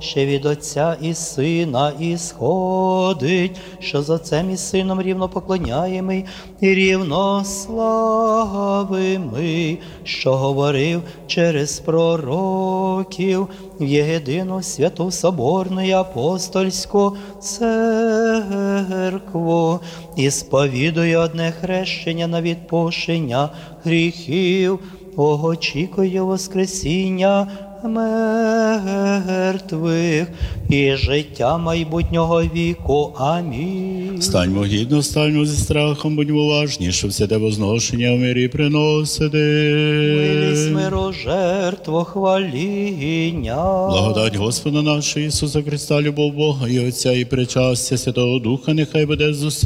ще від Отця і Сина ісходить, що з Отцем і Сином рівно поклоняємий і рівно славимий, що говорив через пророків в єдину святу соборну і апостольську церкву, і сповідує одне хрещення на відпущення гріхів, очікує воскресіння мертвих і життя майбутнього віку. Амінь. Станьмо гідно, станьмо зі страхом, будьмо уважні, щоб все те возношення в мирі приносити. Милість, миру, жертву, хваління. Благодать Господа нашого Ісуса Христа, любов Бога і Отця і причастя Святого Духа, нехай буде з усім